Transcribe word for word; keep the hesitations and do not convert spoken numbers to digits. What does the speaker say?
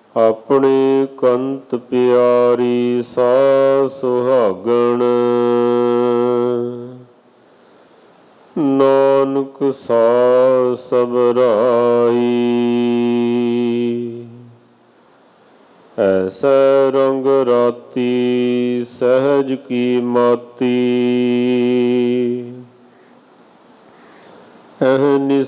ਆਪਣੇ ਕੰਤ ਪਿਆਰੀ ਸਾਹ ਸੁਹਾਗਣ। ਨਾਨਕ ਸਾਹ ਸਬਰਾਈ ਐਸੈ ਰੰਗ ਰਾਤੀ ਸਹਿਜ ਕੀ ਮਾਤੀ। ਅਹਨਿ